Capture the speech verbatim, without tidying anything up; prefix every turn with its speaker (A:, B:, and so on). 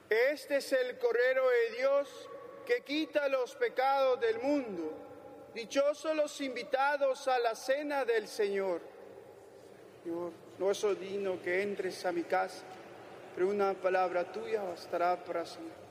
A: Este es el Cordero de Dios que quita los pecados del mundo. Dichosos los invitados a la cena del Señor. Señor, no soy digno que entres a mi casa, pero una palabra tuya bastará para siempre.